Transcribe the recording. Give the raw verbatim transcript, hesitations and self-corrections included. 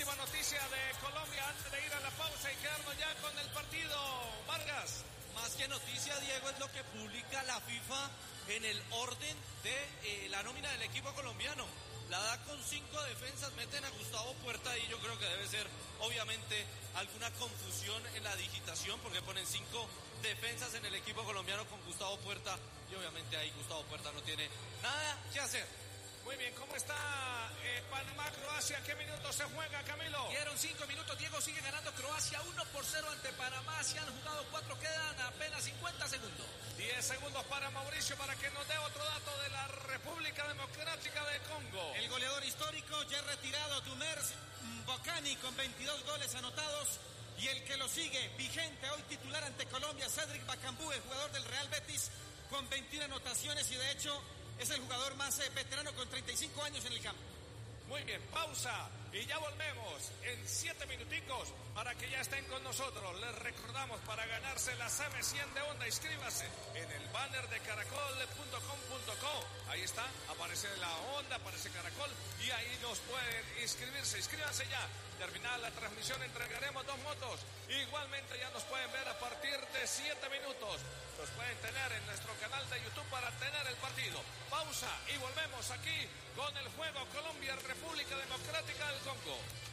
última noticia de Colombia antes de ir a la pausa y quedarnos ya con el partido. Vargas. Más que noticia, Diego, es lo que publica la FIFA en el orden de eh, la nómina del equipo colombiano. La da con cinco defensas, meten a Gustavo Puerta y yo creo que debe ser, obviamente, alguna confusión en la digitación porque ponen cinco defensas en el equipo colombiano con Gustavo Puerta y obviamente ahí Gustavo Puerta no tiene nada que hacer. Muy bien, ¿cómo está eh, Panamá-Croacia? ¿Qué minutos se juega, Camilo? Dieron cinco minutos, Diego, sigue ganando Croacia uno por cero ante Panamá. Se han jugado cuatro, quedan apenas cincuenta segundos. diez segundos para Mauricio para que nos dé otro dato de la República Democrática de Congo. El goleador histórico ya retirado, Tumers Bocani, con veintidós goles anotados. Y el que lo sigue, vigente, hoy titular ante Colombia, Cedric Bakambu, el jugador del Real Betis, con veintiuna anotaciones y de hecho es el jugador más eh, veterano con treinta y cinco años en el campo. Muy bien, pausa y ya volvemos en siete minuticos para que ya estén con nosotros. Les recordamos, para ganarse la C M cien de Honda, inscríbase en el banner de caracol punto com punto co. Ahí está, aparece la Honda, aparece Caracol y ahí nos pueden inscribirse. Inscríbanse ya. Terminada la transmisión entregaremos dos motos. Igualmente ya nos pueden ver a partir de siete minutos. Los pueden tener en nuestro canal de YouTube para tener el partido. Pausa y volvemos aquí con el juego Colombia-República Democrática del Congo.